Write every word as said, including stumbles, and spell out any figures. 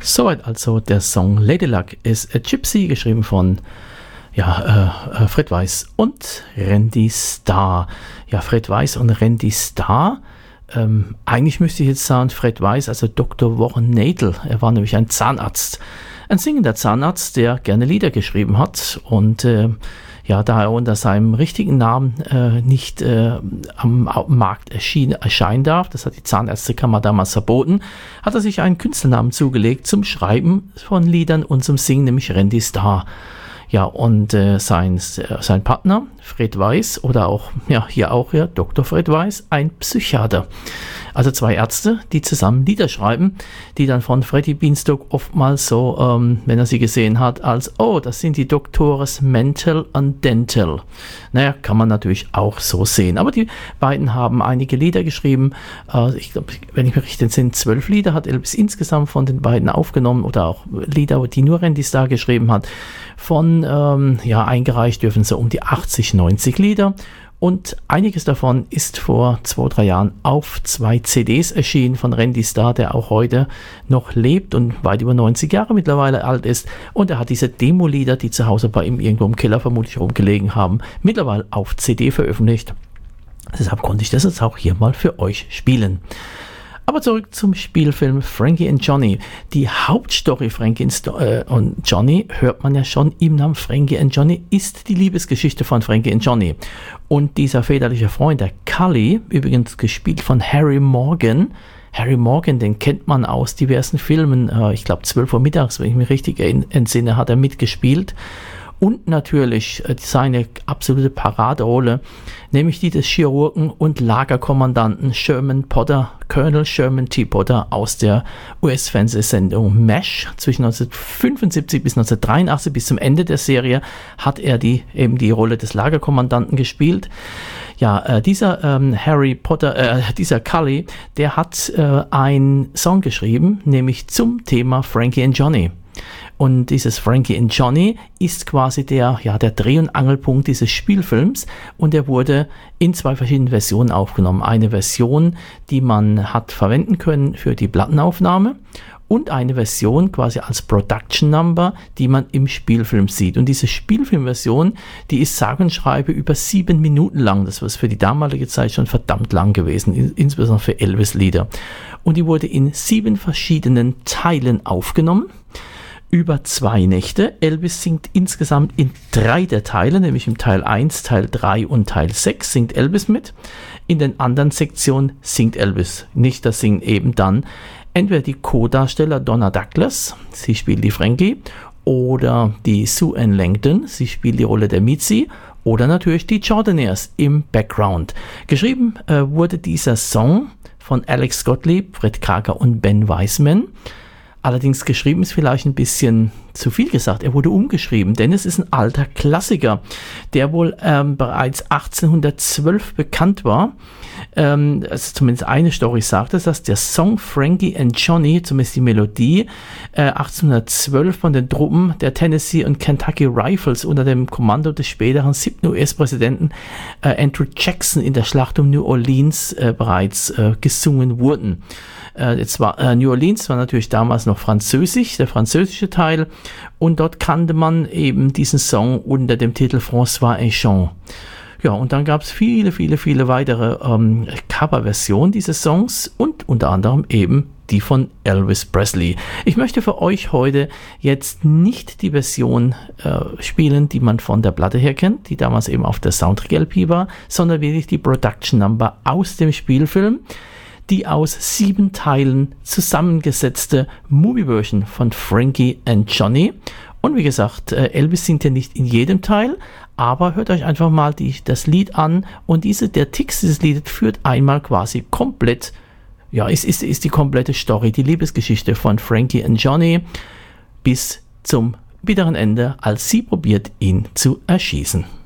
Soweit also der Song Lady Luck is a Gypsy, geschrieben von ja, äh, Fred Weiss und Randy Starr. Ja, Fred Weiss und Randy Starr. Ähm, eigentlich müsste ich jetzt sagen, Fred Weiss, also Doktor Warren Nadel. Er war nämlich ein Zahnarzt. Ein singender Zahnarzt, der gerne Lieder geschrieben hat. Und äh, ja, da er unter seinem richtigen Namen äh, nicht äh, am, am Markt erschien, erscheinen darf, das hat die Zahnärztekammer damals verboten, hat er sich einen Künstlernamen zugelegt zum Schreiben von Liedern und zum Singen, nämlich Randy Starr. Ja, und äh, sein, sein Partner, Fred Weiss, oder auch, ja, hier auch ja, Doktor Fred Weiss, ein Psychiater. Also zwei Ärzte, die zusammen Lieder schreiben, die dann von Freddie Beanstalk oftmals so, ähm, wenn er sie gesehen hat, als, oh, das sind die Doktores Mental und Dental. Naja, kann man natürlich auch so sehen. Aber die beiden haben einige Lieder geschrieben. Äh, ich glaube, wenn ich mich richtig entsinne, zwölf Lieder hat Elvis insgesamt von den beiden aufgenommen oder auch Lieder, die nur Randy Starr geschrieben hat. Von, ähm, ja, eingereicht dürfen so um die achtzig, neunzig Lieder. Und einiges davon ist vor zwei, drei Jahren auf zwei C Ds erschienen von Randy Starr, der auch heute noch lebt und weit über neunzig Jahre mittlerweile alt ist. Und er hat diese Demo-Lieder, die zu Hause bei ihm irgendwo im Keller vermutlich rumgelegen haben, mittlerweile auf C D veröffentlicht. Deshalb konnte ich das jetzt auch hier mal für euch spielen. Aber zurück zum Spielfilm Frankie and Johnny. Die Hauptstory Frankie und Johnny hört man ja schon im Namen. Frankie and Johnny ist die Liebesgeschichte von Frankie and Johnny. Und dieser väterliche Freund, der Cully, übrigens gespielt von Harry Morgan. Harry Morgan, den kennt man aus diversen Filmen. Ich glaube zwölf Uhr mittags, wenn ich mich richtig entsinne, hat er mitgespielt. Und natürlich seine absolute Paraderolle, nämlich die des Chirurgen und Lagerkommandanten Sherman Potter, Colonel Sherman T. Potter aus der U S-Fernsehsendung MASH. Zwischen neunzehnhundertfünfundsiebzig bis neunzehnhundertdreiundachtzig, bis zum Ende der Serie, hat er die, eben die Rolle des Lagerkommandanten gespielt. Ja, äh, dieser ähm, Harry Potter, äh, dieser Cully, der hat äh, einen Song geschrieben, nämlich zum Thema Frankie and Johnny. Und dieses Frankie and Johnny ist quasi der, ja, der Dreh- und Angelpunkt dieses Spielfilms, und er wurde in zwei verschiedenen Versionen aufgenommen. Eine Version, die man hat verwenden können für die Plattenaufnahme, und eine Version quasi als Production Number, die man im Spielfilm sieht. Und diese Spielfilmversion, die ist sage und schreibe über sieben Minuten lang. Das war für die damalige Zeit schon verdammt lang gewesen, insbesondere für Elvis-Lieder. Und die wurde in sieben verschiedenen Teilen aufgenommen. Über zwei Nächte. Elvis singt insgesamt in drei der Teile, nämlich im Teil eins, Teil drei und Teil sechs singt Elvis mit. In den anderen Sektionen singt Elvis nicht. Das singen eben dann entweder die Co-Darsteller Donna Douglas, sie spielt die Frankie, oder die Sue Ann Langdon, sie spielt die Rolle der Mitzi, oder natürlich die Jordanaires im Background. Geschrieben äh, wurde dieser Song von Alex Gottlieb, Fred Karker und Ben Weisman. Allerdings geschrieben ist vielleicht ein bisschen zu viel gesagt. Er wurde umgeschrieben, denn es ist ein alter Klassiker, der wohl ähm, bereits achtzehnhundertzwölf bekannt war. Ähm, also zumindest eine Story sagt es, dass der Song Frankie and Johnny, zumindest die Melodie, äh, achtzehnhundertzwölf von den Truppen der Tennessee und Kentucky Rifles unter dem Kommando des späteren siebten U S-Präsidenten äh, Andrew Jackson in der Schlacht um New Orleans äh, bereits äh, gesungen wurden. Äh, jetzt war äh, New Orleans war natürlich damals noch französisch, der französische Teil, und dort kannte man eben diesen Song unter dem Titel François et Jean. Ja, und dann gab es viele, viele, viele weitere ähm, Coverversionen dieses Songs und unter anderem eben die von Elvis Presley. Ich möchte für euch heute jetzt nicht die Version äh, spielen, die man von der Platte her kennt, die damals eben auf der Soundtrack-L P war, sondern wirklich die Production Number aus dem Spielfilm, die aus sieben Teilen zusammengesetzte Movie-Version von Frankie and Johnny. Und wie gesagt, Elvis singt ja nicht in jedem Teil, aber hört euch einfach mal die, das Lied an, und diese, der Text dieses Liedes führt einmal quasi komplett, ja, ist, ist, ist die komplette Story, die Liebesgeschichte von Frankie and Johnny bis zum bitteren Ende, als sie probiert, ihn zu erschießen.